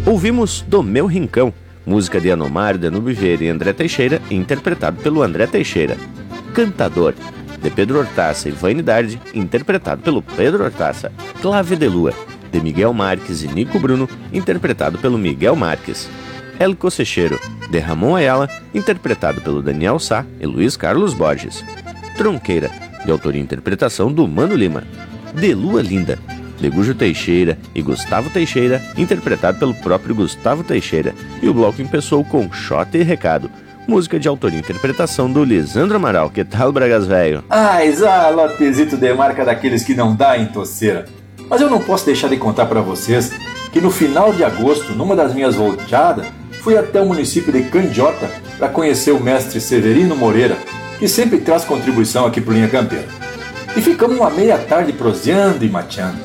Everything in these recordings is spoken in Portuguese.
Ouvimos Do Meu Rincão, música de Anomário, Danube Vieira e André Teixeira, interpretado pelo André Teixeira. Cantador, de Pedro Hortaça e Vainidade, interpretado pelo Pedro Hortaça. Clave de Lua, de Miguel Marques e Nico Bruno, interpretado pelo Miguel Marques. El Cocecheiro, de Ramon Ayala, interpretado pelo Daniel Sá e Luiz Carlos Borges. Tronqueira, de autoria e interpretação do Mano Lima. De Lua Linda, de Gujo Teixeira e Gustavo Teixeira, interpretado pelo próprio Gustavo Teixeira. E o bloco começou com Xota e Recado, música de autoria e interpretação do Lisandro Amaral. Que tal, Bragas Velho? Lotezito de marca daqueles que não dá em toceira. Mas eu não posso deixar de contar para vocês que no final de agosto, numa das minhas volteadas, fui até o município de Candiota para conhecer o mestre Severino Moreira, que sempre traz contribuição aqui pro Linha Campeira. E ficamos uma meia tarde proseando e mateando.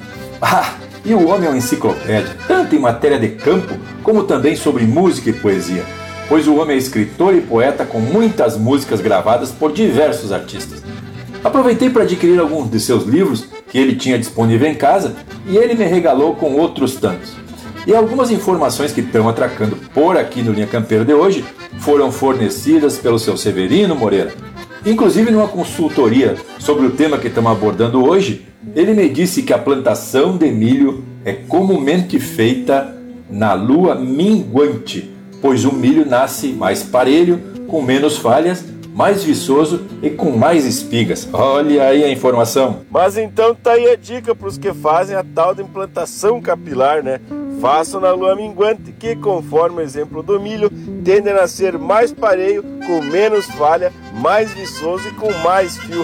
E o homem é uma enciclopédia, tanto em matéria de campo, como também sobre música e poesia, pois o homem é escritor e poeta com muitas músicas gravadas por diversos artistas. Aproveitei para adquirir alguns de seus livros que ele tinha disponível em casa e ele me regalou com outros tantos. E algumas informações que estão atracando por aqui no Linha Campeira de hoje foram fornecidas pelo seu Severino Moreira. Inclusive, numa consultoria sobre o tema que estamos abordando hoje, ele me disse que a plantação de milho é comumente feita na lua minguante, pois o milho nasce mais parelho, com menos falhas, mais viçoso e com mais espigas. Olha aí a informação. Mas então tá aí a dica para os que fazem a tal de implantação capilar, né? Façam na lua minguante, que conforme o exemplo do milho, tende a nascer mais pareio, com menos falha, mais viçoso e com mais fio.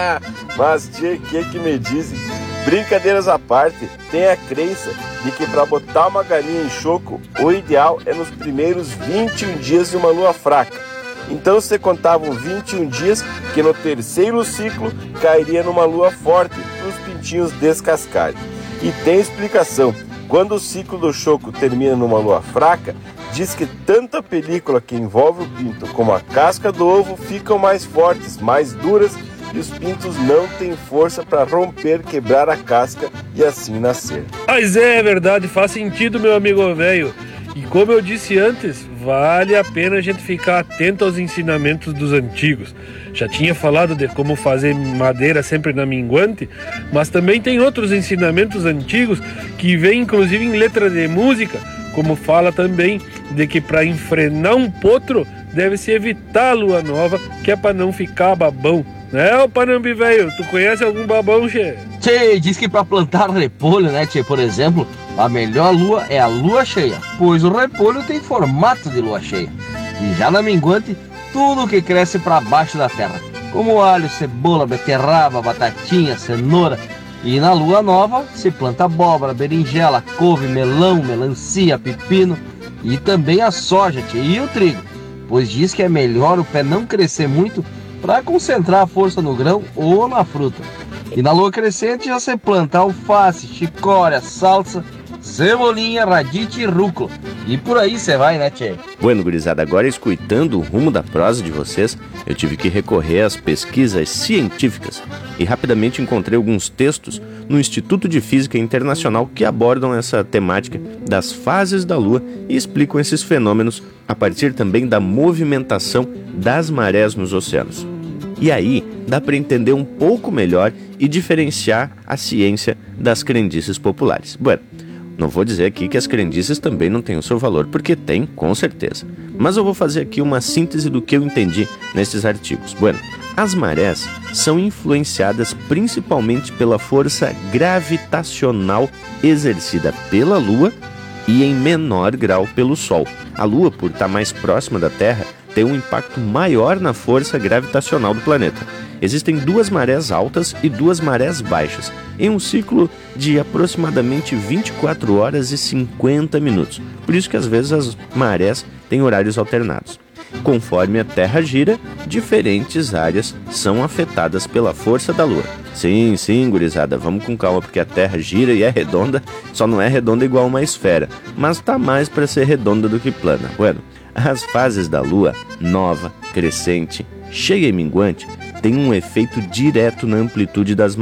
Mas tchê, que me dizem? Brincadeiras à parte, tem a crença de que para botar uma galinha em choco, o ideal é nos primeiros 21 dias de uma lua fraca. Então se contavam 21 dias que no terceiro ciclo cairia numa lua forte para os pintinhos descascarem. E tem explicação. Quando o ciclo do choco termina numa lua fraca, diz que tanto a película que envolve o pinto como a casca do ovo ficam mais fortes, mais duras, e os pintos não têm força para romper, quebrar a casca e assim nascer. Mas é verdade, faz sentido, meu amigo velho. E como eu disse antes, vale a pena a gente ficar atento aos ensinamentos dos antigos. Já tinha falado de como fazer madeira sempre na minguante, mas também tem outros ensinamentos antigos que vêm inclusive em letra de música, como fala também de que para enfrenar um potro deve-se evitar a lua nova, que é para não ficar babão. Né, ô Panambi velho, tu conhece algum babão, che? Tchê, diz que para plantar repolho, né, tchê, por exemplo, a melhor lua é a lua cheia, pois o repolho tem formato de lua cheia. E já na minguante, tudo que cresce para baixo da terra, como alho, cebola, beterraba, batatinha, cenoura. E na lua nova se planta abóbora, berinjela, couve, melão, melancia, pepino e também a soja, tchê, e o trigo, pois diz que é melhor o pé não crescer muito para concentrar a força no grão ou na fruta. E na lua crescente já se planta alface, chicória, salsa, cebolinha, radite e rúcula. E por aí você vai, né, tchê? Bueno, gurizada, agora escutando o rumo da prosa de vocês, eu tive que recorrer às pesquisas científicas e rapidamente encontrei alguns textos no Instituto de Física Internacional que abordam essa temática das fases da Lua e explicam esses fenômenos a partir também da movimentação das marés nos oceanos. E aí dá para entender um pouco melhor e diferenciar a ciência das crendices populares. Bueno, não vou dizer aqui que as crendices também não têm o seu valor, porque tem, com certeza. Mas eu vou fazer aqui uma síntese do que eu entendi nesses artigos. Bueno, as marés são influenciadas principalmente pela força gravitacional exercida pela Lua e em menor grau pelo Sol. A Lua, por estar mais próxima da Terra, tem um impacto maior na força gravitacional do planeta. Existem 2 marés altas e 2 marés baixas, em um ciclo de aproximadamente 24 horas e 50 minutos. Por isso que às vezes as marés têm horários alternados. Conforme a Terra gira, diferentes áreas são afetadas pela força da Lua. Sim, gurizada, vamos com calma, porque a Terra gira e é redonda, só não é redonda igual uma esfera, mas tá mais para ser redonda do que plana. Bueno, as fases da Lua, nova, crescente, cheia e minguante, têm um efeito direto na amplitude das